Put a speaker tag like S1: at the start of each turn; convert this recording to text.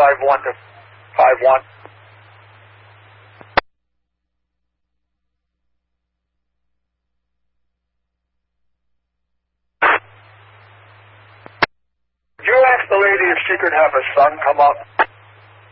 S1: 551 to 51. Did you ask the lady if she could have her son come up?